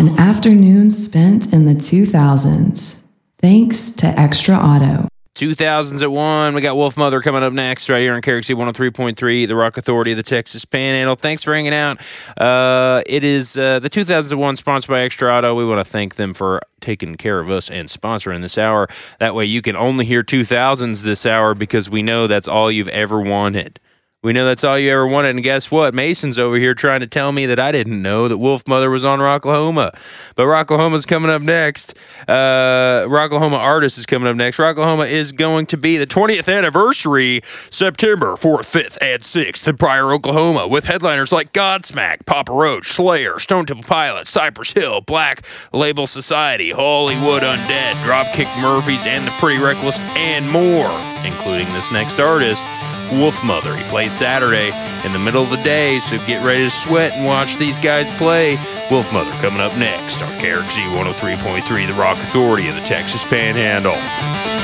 on afternoons spent in the 2000s. Thanks to Extra Auto. 2000s at 1. We got Wolfmother coming up next right here on KRXC 103.3, the Rock Authority of the Texas Panhandle. Thanks for hanging out. It is the 2001 sponsored by Extra Auto. We want to thank them for taking care of us and sponsoring this hour. That way you can only hear 2000s this hour because we know that's all you've ever wanted. We know that's all you ever wanted, and guess what? Mason's over here trying to tell me that I didn't know that Wolfmother was on Rocklahoma. But Rocklahoma's coming up next. Rocklahoma Artist is coming up next. Rocklahoma is going to be the 20th anniversary, September 4th, 5th, and 6th in Pryor, Oklahoma, with headliners like Godsmack, Papa Roach, Slayer, Stone Temple Pilots, Cypress Hill, Black Label Society, Hollywood Undead, Dropkick Murphys, and the Pretty Reckless, and more, including this next artist, Wolfmother. He plays Saturday in the middle of the day, so get ready to sweat and watch these guys play. Wolfmother coming up next on KRXC 103.3, the Rock Authority of the Texas Panhandle.